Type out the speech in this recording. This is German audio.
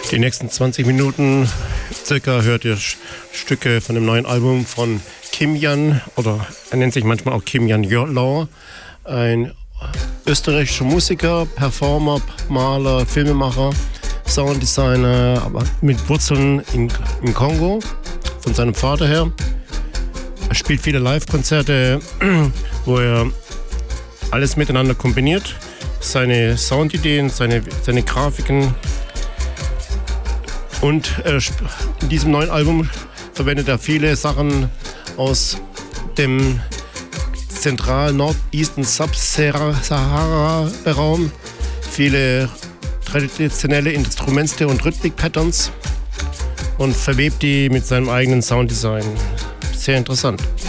Die nächsten 20 Minuten circa hört ihr Stücke von dem neuen Album von Kim Jan, oder er nennt sich manchmal auch Kim Jan Law, ein österreichischer Musiker, Performer, Maler, Filmemacher, Sounddesigner, aber mit Wurzeln im Kongo, von seinem Vater her. Er spielt viele Live-Konzerte, wo er alles miteinander kombiniert, seine Soundideen, seine Grafiken. Und in diesem neuen Album verwendet er viele Sachen aus dem Zentral-Nordeastern Sub-Sahara-Raum, viele traditionelle Instrumente und Rhythmik-Patterns und verwebt die mit seinem eigenen Sounddesign. Sehr interessant.